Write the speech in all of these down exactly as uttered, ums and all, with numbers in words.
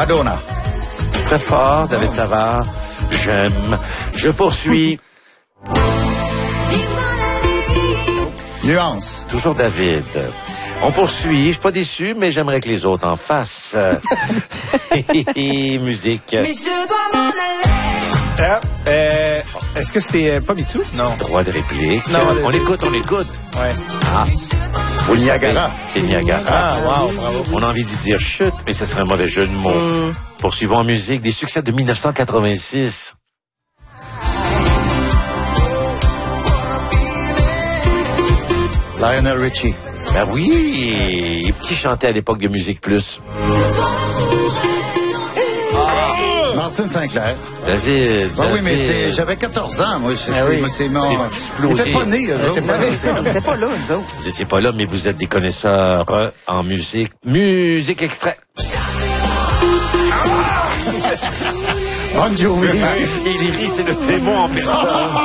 Madonna. Très fort, David Savard. J'aime. Je poursuis. Nuance. Toujours David. On poursuit. Je suis pas déçu, mais j'aimerais que les autres en fassent. Musique. Mais je dois m'en aller. Ah, euh, est-ce que c'est euh, pas Mitsou? Non. Droit de réplique. Non, on le- écoute, on écoute. Ouais. Ah. Vous le Niagara. savez, c'est Niagara. Ah, wow, bravo. On a envie de dire chute, mais ce serait un mauvais jeu de mots. Mm. Poursuivons en musique des succès de mille neuf cent quatre-vingt-six. Lionel Richie. Ben oui! Qui chantait à l'époque de Musique Plus? Martin Sinclair. David. Ben oui, mais David. c'est, j'avais quatorze ans, moi. C'est, Ah oui. c'est mon... C'est Ils explosé. étaient pas nés, eux autres. On n'était pas là, nous autres. Vous étiez pas là, mais vous êtes des connaisseurs euh, en musique. Musique extrait. Bon Jovi. Il rit, c'est le témoin en personne.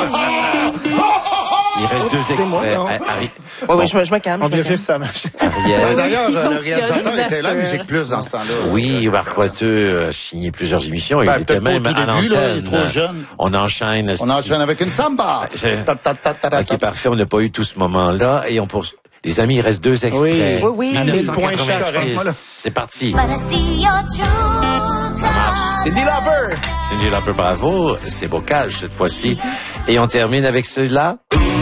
Il reste deux c'est moi, extraits. non? Ah, Harry- Oui, oui, je, me- je me calme. On je me vient calme. faire ça marche. Ariel. D'ailleurs, il euh, le fonctionne, réalisateur était là, l'ouverture. Musique Plus, dans ce temps-là. Oui, Marc Wateux a signé plusieurs émissions. Il Ben, était peut-être pas même au tout à début, là, il est l'antenne. trop jeune. On enchaîne. On enchaîne avec une samba. Je- Ta, ta, ta, ta, ta, Ok, ta. parfait. On n'a pas eu tout ce moment-là. Et on poursuit. Les amis, il reste deux extraits. Oui. Oui, oui. À mille points chaque, dix-neuf cent moi, là. quatre-vingt-six. C'est parti. Cindy Lauper. Cindy Lauper, bravo. C'est Bocage cette fois-ci. Et on termine avec celui-là.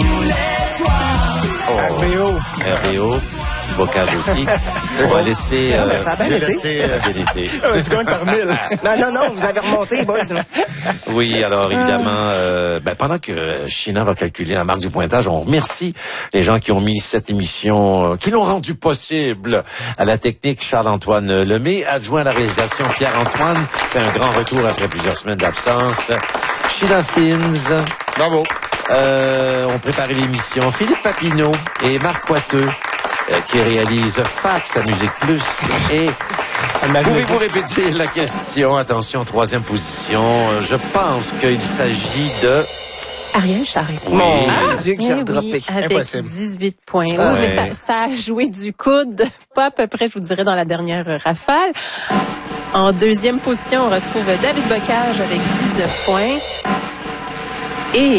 R P O. R B O. Bocage aussi. On va laisser... Ah, euh, ben, ça a bien J'ai été. laissé, euh, la vérité. Ah, tu gagnes par mille. Non, non, non, vous avez remonté, boys. là. Oui, alors évidemment, euh, ben, pendant que euh, China va calculer la marque du pointage, on remercie les gens qui ont mis cette émission, euh, qui l'ont rendu possible. À la technique, Charles-Antoine Lemay, adjoint à la réalisation, Pierre-Antoine, fait un grand retour après plusieurs semaines d'absence. Sheila Fins, Bravo. euh, ont préparé l'émission. Philippe Papineau et Marc Coiteux, euh, qui réalisent Fax à Musique Plus. Et pouvez-vous répéter la question? Attention, troisième position. Euh, Je pense qu'il s'agit de... Ariel Charret. Oui. Mon Ah, Dieu, que j'ai Eh redroppé. oui, avec Impossible. dix-huit points. Oui, Ah, mais ouais. ça, ça a joué du coude, pas à peu près, je vous dirais, dans la dernière rafale. En deuxième position, on retrouve David Bocage avec dix-neuf points. Et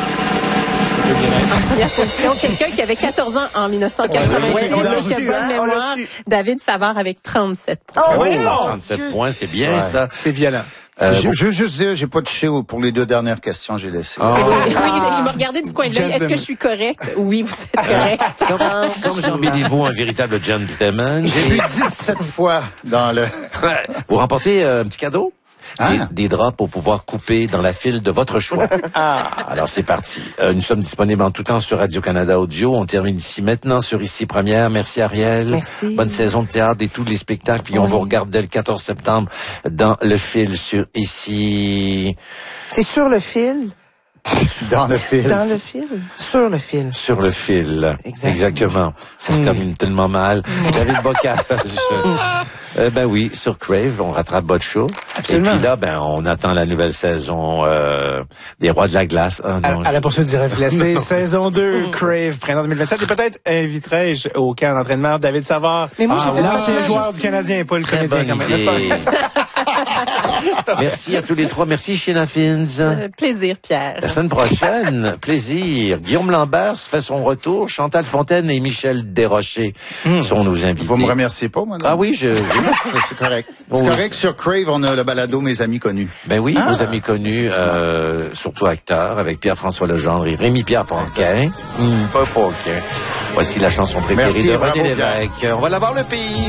en première position, quelqu'un qui avait quatorze ans en dix-neuf cent quatre-vingt-six, Oui, on l'a qui a su, bonne hein, on l'a mémoire, su. David Savard avec trente-sept points. Oh, Oh, oui, mon trente-sept Dieu. points, c'est bien Ouais. ça. C'est violent. Euh, je, vous- je veux juste dire, j'ai pas touché au- pour les deux dernières questions, j'ai laissé. Ah. Oui, il m'a regardé du coin de l'œil. Est-ce que je suis correcte? Oui, vous êtes correct. Comme, comme Jean-Béliveau, un véritable gentleman. J'ai vu dix-sept fois dans le... Vous remportez euh, un petit cadeau? Des, Ah. des draps pour pouvoir couper dans la file de votre choix. Alors, c'est parti. Euh, nous sommes disponibles en tout temps sur Radio-Canada Audio. On termine ici maintenant sur Ici Première. Merci, Ariel. Merci. Bonne saison de théâtre et tous les spectacles. Puis on Oui. vous regarde dès le quatorze septembre dans le fil sur Ici... C'est sur le fil. Dans le film. Dans le fil. Sur le fil. Sur le fil. Exactement. Exactement. Ça se termine tellement mal. David Bocage. Euh, ben oui, sur Crave, on rattrape votre show. Absolument. Et puis là, ben, on attend la nouvelle saison euh, des Rois de la Glace. Ah, À, non, à la poursuite du rêve glacé, saison deux, Crave, printemps deux mille vingt-sept. Et peut-être inviterai-je au camp d'entraînement David Savard. Mais moi, Ah, j'ai fait l'ancien la joueur aussi. du Canadien, pas le très comédien bonne quand même. n'est-ce idée. pas? Merci à tous les trois. Merci, Sheila Fins. Euh, plaisir, Pierre. La semaine prochaine, plaisir. Guillaume Lambert fait son retour. Chantal Fontaine et Michel Desrochers sont nos invités. Vous me remerciez pas, moi? non? Ah oui, je... oui. C'est c'est correct. C'est Oui. correct. Sur Crave, on a le balado Mes Amis Connus. Ben oui, vos amis connus, euh, surtout acteurs, avec Pierre-François Legendre et Rémi-Pierre Paquin. Hum, pas Paquin. Voici la chanson préférée Merci, de bravo, René Pierre. Lévesque. On va l'avoir le pays.